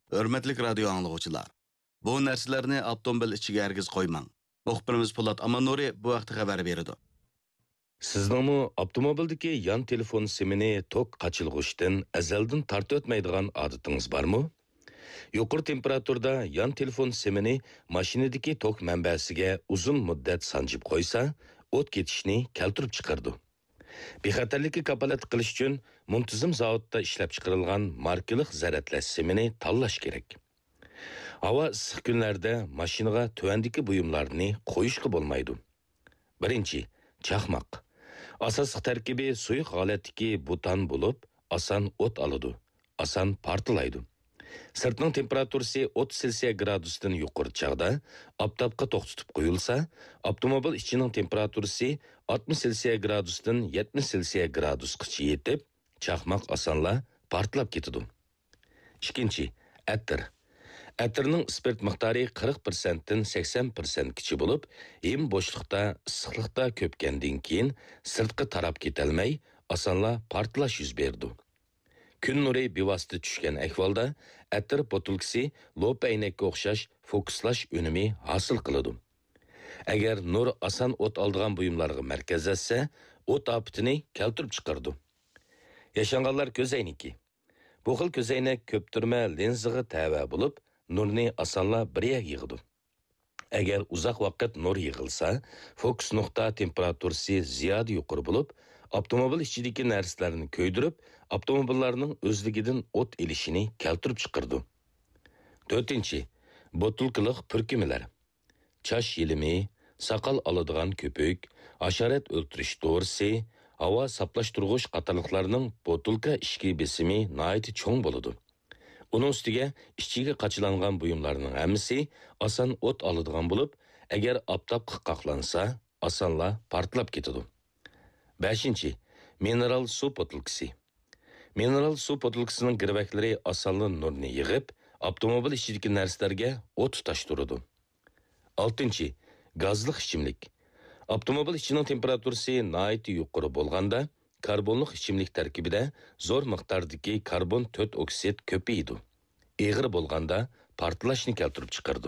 Hörmetlik radio anlıqçılar. Bu narsalarni avtomobil ichiga hargiz qo'ymang. Muxbirimiz Po'lat Amanuri bu vaqtda xabar berdi. Sizningmi avtomobildagi yan telefon simini tok qachilg'ushdan azaldan tortib o'tmaydigan odatingiz bormi? Yuqori temperaturada yan telefon simini mashinadagi tok manbasiga uzun muddat sanjib qo'ysa, o't ketishni keltirib chiqardi. Bexatarlikka kapolat qilish uchun muntazam zavodda ishlab chiqarilgan markalik zaratlash simini tanlash kerak. Havo issiq kunlarda mashinaga tuvandagi buyumlarni qo'yishga bo'lmaydi. Birinchi, chaqmoq. Asosiy tarkibi suyuq holatdagi butan bo'lib, oson o't oladi, oson portlaydi. Sirtning temperaturasi 30 Selsiya gradusdan yuqori chaqda oftobga to'xtatib qo'yilsa, avtomobil ichining temperaturasi 60 Selsiya gradusdan 70 Selsiya gradusgacha yetib, chaqmoq osonla portlab ketadi. Ikkinchi, atir. Atirning spirt miqdori 40% dan 80% kichi bo'lib, hem bo'shliqda, issiqlikda ko'pgandan keyin sirtqa tarab ketolmay, osonla portlash yuz berdi. Kun nuri bevosita tushgan ahvolda atir botulkasi lo'p aynakka o'xshash fokuslash unumi hosil qiladi. Agar nur oson o't oldigan buyumlarga markazlashsa, o't ofatini keltirib chiqardi. Yashanganlar ko'zayniki. Bu xil ko'zaynak ko'ptirma lenziga tava bo'lib, nurni osonla birga yig'di. Agar uzoq vaqt nur yig'ilsa, fokus nuqta temperaturasi ziyoda yuqori bo'lib, avtomobil ichidagi narsalarni ko'ydirib, avtomobillarning o'zligidan o't elishini keltirib chiqardi. 4. Botulkaliq purkumalar. Chash yilimi, soqol oladigan ko'pik, hasharat o'ltirish dorisi, havo saplashtirg'ich qatorliqlarning botulka ichki besimi nihoyat cho'ng bo'ladi. Uning ustiga ichiga qachilangan buyumlarning hammasi oson o't oladigan bo'lib, agar oftobga qaqlansa, osonla portlab ketadi. 5. Mineral suv botulkasi. Mineral suv botulkasining girvaklari osonla nurni yig'ib, avtomobil ichidagi narsalarga o't tutashtiradi. 6. Gazliq ichimlik. Avtomobil ichining temperaturasi nihoyat yuqori bo'lganda, karbonliq ichimlik tarkibida zo'r miqdordagi karbon 4 oksid ko'paydi. Eg'ir bo'lganda portlashni keltirib chiqardi.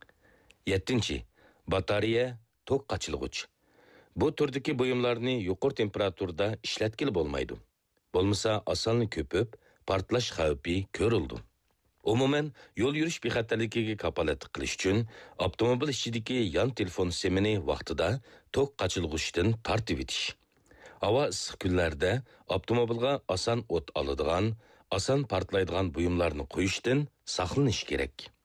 7. Batareya tok qachilg'ich. Bu turdagi buyumlarni yuqori temperaturada ishlatgili bo'lmaydi. Bo'lmasa osonli ko'pib, portlash xavfi ko'rildi. Umuman, yo'l yurish bexatarligiga kapolat qilish uchun avtomobil ichidagi yan telefon simini vaqtida tok qachilg'uchdan tortib etish. Havo issiq kunlarda avtomobilga oson o't oladigan, oson portlaydigan buyumlarni qo'yishdan saqlanish kerak.